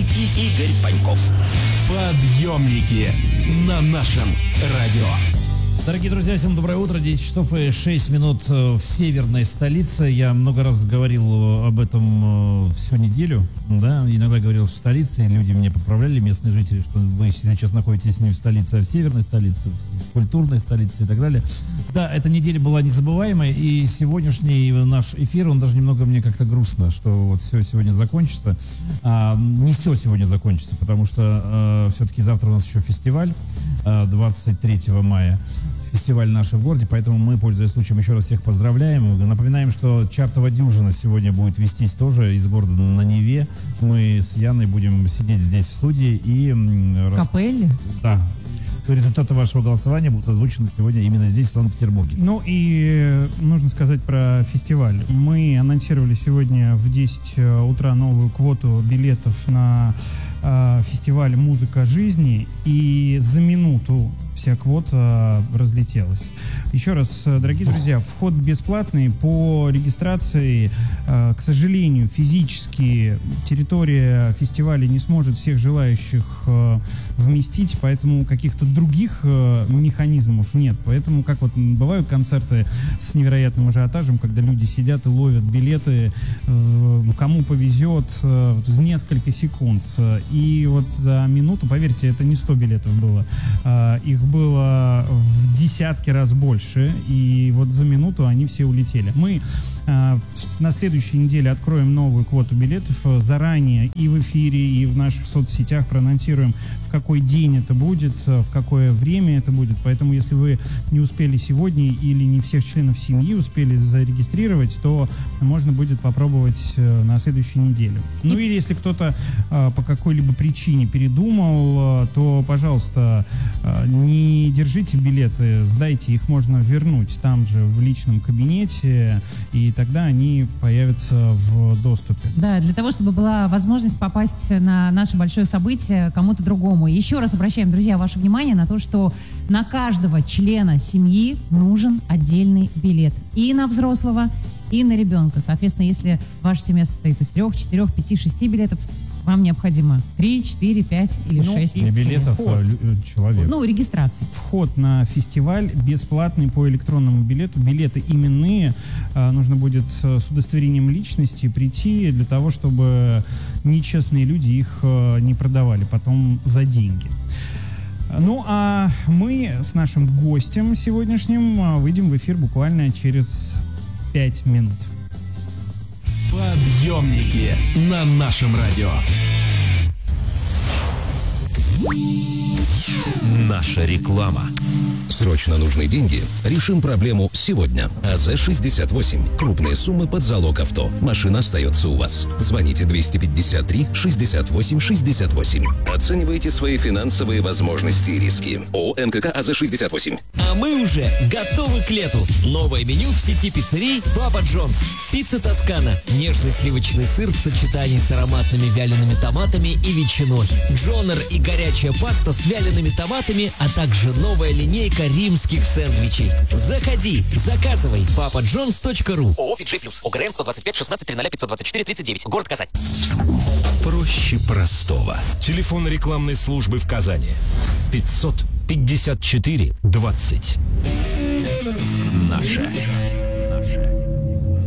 Игорь Паньков. Подъемники на нашем радио. Дорогие друзья, всем доброе утро. 10 часов и 6 минут в северной столице. Я много раз говорил об этом всю неделю. Да? Иногда говорил, что в столице. Люди меня поправляли, местные жители, что вы сейчас находитесь не в столице, а в северной столице, в культурной столице и так далее. Да, эта неделя была незабываемой. И сегодняшний наш эфир, он даже немного мне как-то грустно, что вот все сегодня закончится. Не все сегодня закончится, потому что все-таки завтра у нас еще фестиваль 23 мая. Фестиваль наш в городе, поэтому мы, пользуясь случаем, еще раз всех поздравляем. Напоминаем, что чартовая дюжина сегодня будет вестись тоже из города на Неве. Мы с Яной будем сидеть здесь в студии и... Капелле? Да. Результаты вашего голосования будут озвучены сегодня именно здесь, в Санкт-Петербурге. Ну и нужно сказать про фестиваль. Мы анонсировали сегодня в 10 утра новую квоту билетов на фестиваль «Музыка жизни», и за минуту вся квота разлетелась. Еще раз, дорогие друзья, вход бесплатный. По регистрации, к сожалению, физически территория фестиваля не сможет всех желающих вместить, поэтому каких-то других механизмов нет. Поэтому, как вот бывают концерты с невероятным ажиотажем, когда люди сидят и ловят билеты, кому повезет, в несколько секунд. И вот за минуту, поверьте, это не 100 билетов было, их было в десятки раз больше, и вот за минуту они все улетели. Мы на следующей неделе откроем новую квоту билетов, заранее и в эфире, и в наших соцсетях проанонсируем, в какой день это будет, в какое время это будет. Поэтому, если вы не успели сегодня или не всех членов семьи успели зарегистрировать, то можно будет попробовать на следующей неделе. Ну или если кто-то по какой-либо причине передумал, то, пожалуйста, не держите билеты, сдайте, их можно вернуть там же в личном кабинете, и тогда они появятся в доступе. Да, для того, чтобы была возможность попасть на наше большое событие кому-то другому. Еще раз обращаем, друзья, ваше внимание на то, что на каждого члена семьи нужен отдельный билет. И на взрослого, и на ребенка. Соответственно, если ваша семья состоит из 3, 4, 5, 6 билетов, вам необходимо 3, 4, 5 или 6. Не билетов, человек. Ну, регистрации. Вход на фестиваль бесплатный по электронному билету. Билеты именные. Нужно будет с удостоверением личности прийти для того, чтобы нечестные люди их не продавали потом за деньги. Ну, а мы с нашим гостем сегодняшним выйдем в эфир буквально через 5 минут. Подъемники на нашем радио. Наша реклама. Срочно нужны деньги? Решим проблему сегодня. АЗ-68. Крупные суммы под залог авто. Машина остается у вас. Звоните 253-68-68. Оценивайте свои финансовые возможности и риски. ООО НКК АЗ-68. А мы уже готовы к лету. Новое меню в сети пиццерий Папа Джонс. Пицца Тоскана. Нежный сливочный сыр в сочетании с ароматными вялеными томатами и ветчиной. Джонер и горячая паста с вялеными томатами, а также новая линейка римских сэндвичей. Заходи, заказывай. papajohns.ru. ООО «Виджей Плюс». ОГРН 125 16 300 524 39. Город Казань. Проще простого. Телефон рекламной службы в Казани. 554 20. Наша